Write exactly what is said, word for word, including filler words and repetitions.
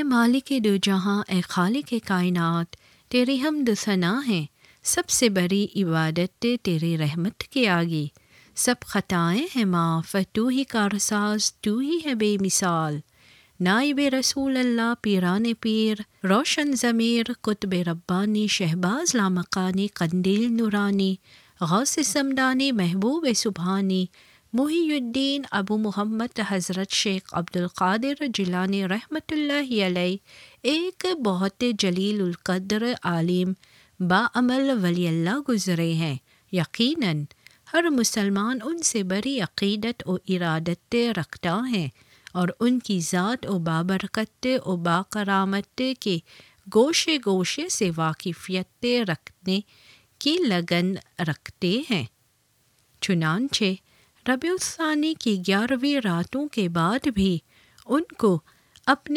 اے مالک دو جہاں، اے خالق کائنات، تیری حمد و ثنا ہے، سب سے بڑی عبادت تیری رحمت کے آگے، سب خطائیں ہیں معاف، تو ہی کارساز، تو ہی ہے بے مثال۔ نائب رسول اللہ، پیران پیر، روشن ضمیر، قطب ربانی، شہباز لامکانی، قندیل نورانی، غوث سمدانی، محبوب سبحانی، محی الدین ابو محمد حضرت شیخ عبد القادر جیلانی رحمۃ اللہ علیہ ایک بہت جلیل القدر عالم باعمل ولی اللہ گزرے ہیں۔ یقیناً ہر مسلمان ان سے بڑی عقیدت و ارادت رکھتا ہے اور ان کی ذات و بابرکت و باکرامت کے گوشے گوشے سے واقفیت رکھنے کی لگن رکھتے ہیں۔ چنانچہ ربیع الثانی کی گیارہویں راتوں کے بعد بھی ان کو اپنے